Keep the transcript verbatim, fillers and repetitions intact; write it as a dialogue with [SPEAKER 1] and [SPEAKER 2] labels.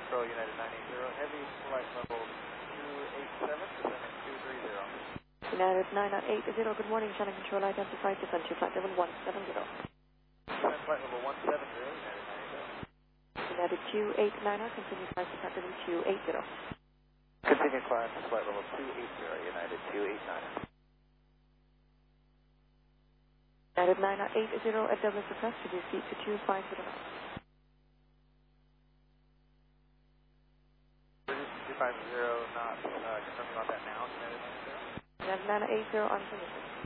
[SPEAKER 1] Control, United nine eight zero, heavy flight level two eight seven, descending two three zero.
[SPEAKER 2] United nine eight zero, good morning, Shannon Control, identified, descent to flight level one seven zero.
[SPEAKER 1] Descent flight level one seven zero, United nine eight zero.
[SPEAKER 2] United two eight nine, continue flight to flight level two eight zero.
[SPEAKER 1] Continue climb to flight level two eight zero, United two eight nine.
[SPEAKER 2] United nine eight zero at Douglas request to do seat to two five zero.
[SPEAKER 1] two five zero, not uh, confirming about that now, United nine eight zero.
[SPEAKER 2] United nine eight zero on permission.